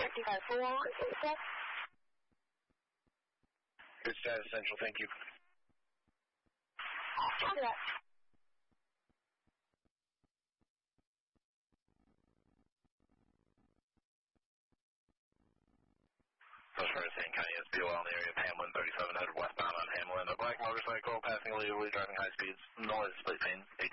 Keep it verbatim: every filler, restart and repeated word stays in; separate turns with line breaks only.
fifty-five four, set.
Good status, Central, thank you.
Copy that.
First for Saint County S B O L in the area of Hamlin, thirty-seven hundred westbound on Hamlin. A black motorcycle passing illegally, driving high speeds, noise, plate pane.